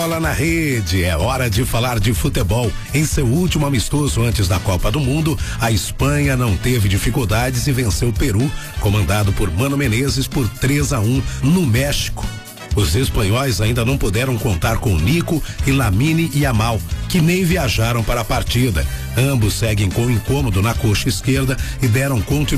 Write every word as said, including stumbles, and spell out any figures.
Bola na Rede, é hora de falar de futebol. Em seu último amistoso antes da Copa do Mundo, a Espanha não teve dificuldades e venceu o Peru, comandado por Mano Menezes, por três a um no México. Os espanhóis ainda não puderam contar com Nico e Lamine Yamal, que nem viajaram para a partida. Ambos seguem com incômodo na coxa esquerda e deram continuidade